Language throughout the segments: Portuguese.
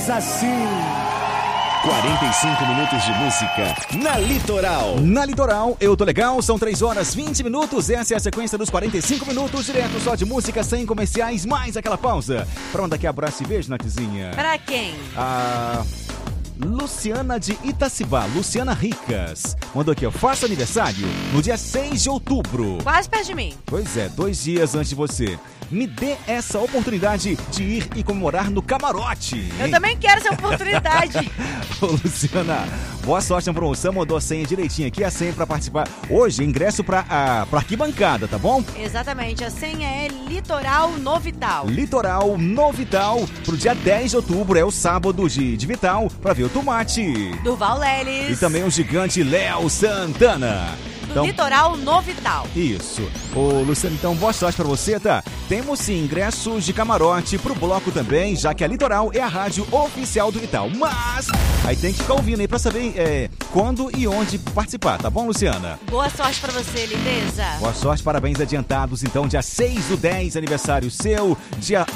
Diz assim. 45 minutos de música na Litoral. Na Litoral, eu tô legal, são 3 horas 20 minutos. Essa é a sequência dos 45 minutos, direto só de música, sem comerciais, mais aquela pausa. Pra onde aqui abraço e beijo, Natizinha? Pra quem? Luciana de Itacibá, Luciana Ricas, mandou aqui, ó, faça aniversário no dia 6 de outubro. Quase perto de mim. Pois é, 2 dias antes de você. Me dê essa oportunidade de ir e comemorar no camarote. Eu também quero essa oportunidade. Ô, Luciana, boa sorte na promoção, mandou a senha direitinho aqui, a senha pra participar. Hoje, ingresso pra arquibancada, tá bom? Exatamente, a senha é Litoral Novital. Litoral Novital, pro dia 10 de outubro, é o sábado de Vital, pra ver o Tomate. Durval Leles. E também o gigante Léo Santana. Do Litoral Novital. Isso. Ô, Luciano, então boa sorte pra você, tá? Temos sim ingressos de camarote pro bloco também, já que a Litoral é a rádio oficial do Vital. Mas aí tem que ficar ouvindo aí pra saber quando e onde participar, tá bom, Luciana? Boa sorte pra você, lindeza. Boa sorte, parabéns adiantados. Então, dia 6/10, aniversário seu. Dia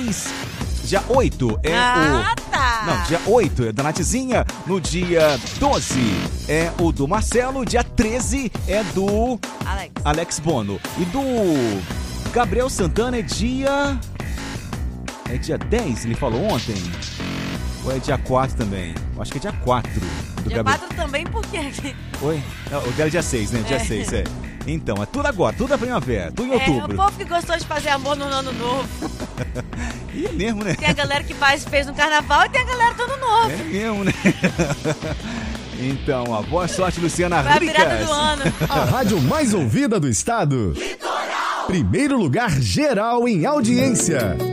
8 é tá. Não, dia 8 é da Natizinha. No dia 12 é o do Marcelo. Dia 13 é do Alex Bono. E do Gabriel Santana é dia 10, ele falou ontem. Ou é dia 4 também? Eu acho que é dia 4 do Dia Gabriel. 4 também, por quê? Oi? Não, o dela é dia 6, né? Dia 6, é. Então, é tudo agora, tudo a primavera, tudo em outubro. O povo que gostou de fazer amor no ano novo. E é mesmo, né? Tem a galera que fez no carnaval e tem a galera do ano novo. É mesmo, né? Então, ó, boa sorte, Luciana Vai a Ricas. virada do ano. A rádio mais ouvida do estado. Litoral. Primeiro lugar geral em audiência.